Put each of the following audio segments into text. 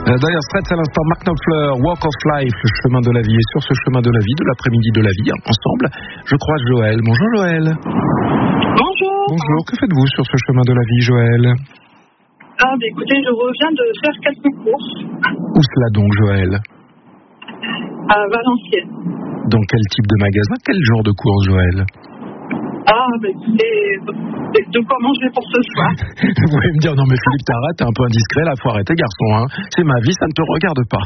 D'ailleurs, à l'instant, Mark Knopfler, Walk of Life, le chemin de la vie. Et sur ce chemin de la vie, de l'après-midi de la vie, ensemble, je croise Joël. Bonjour Joël. Bonjour. Bonjour, que faites-vous sur ce chemin de la vie, Joël? Écoutez, je reviens de faire quelques courses. Où cela donc, Joël? À Valenciennes. Dans quel type de magasin? Quel genre de course, Joël? Écoutez, de quoi manger pour ce soir. Vous allez me dire, non mais Philippe, t'arrêtes, t'es un peu indiscret là, faut arrêter garçon, hein. C'est ma vie, ça ne te regarde pas.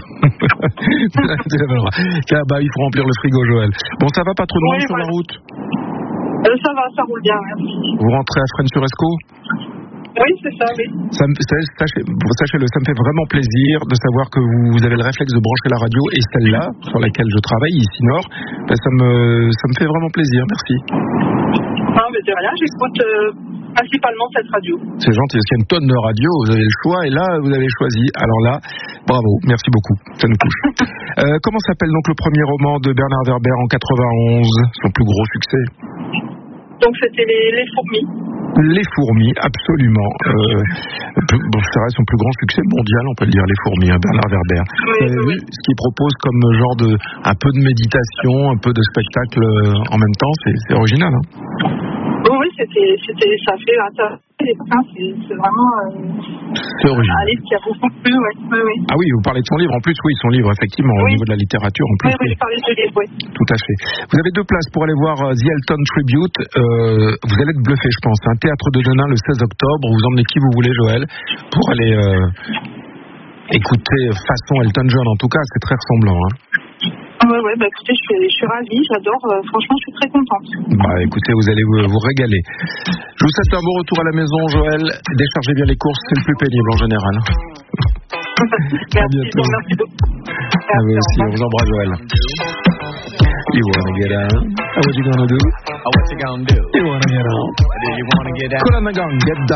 Il faut remplir le frigo, Joël. Bon, ça va pas trop loin sur la route? Ça va, ça roule bien, merci. Vous rentrez à Fresnes-sur-Escaut? Oui, c'est ça, oui. Sachez-le, ça me fait vraiment plaisir de savoir que vous avez le réflexe de brancher la radio, et celle-là, sur laquelle je travaille, ici Nord, ça me fait vraiment plaisir, merci. Non, mais de rien, j'écoute principalement cette radio. C'est gentil, parce qu'il y a une tonne de radios, vous avez le choix, et là, vous avez choisi. Alors là, bravo, merci beaucoup, ça nous touche. Comment s'appelle donc le premier roman de Bernard Werber en 91, son plus gros succès? Donc c'était les fourmis. Les fourmis, absolument. Ça reste son plus grand succès mondial, on peut le dire, les fourmis, Bernard Werber. Oui. Ce qu'il propose comme genre un peu de méditation, un peu de spectacle en même temps, c'est original. Hein. Oui, ça fait c'est vraiment c'est original. un livre qui a beaucoup plu, oui. Ah oui, vous parlez de son livre, en plus, oui, son livre, effectivement, au niveau de la littérature, en plus. Oui, j'ai parlé de ce livre, oui. Tout à fait. Vous avez 2 places pour aller voir The Elton Tribute. Vous allez être bluffé, je pense. Un théâtre de Denain le 16 octobre. Vous emmenez qui vous voulez, Joël, pour aller écouter façon Elton John. En tout cas, c'est très ressemblant. Hein. Écoutez, je suis ravie, j'adore. Franchement, je suis très contente. Écoutez, vous allez vous régaler. Je vous souhaite un bon retour à la maison, Joël. Déchargez bien les courses, c'est le plus pénible en général. Merci, à bientôt. Merci beaucoup. À vous aussi, on vous embrasse, Joël. You wanna get out? What you gonna do? What you gonna do? You wanna get out? Do you wanna get out? Cool on the gun, get down.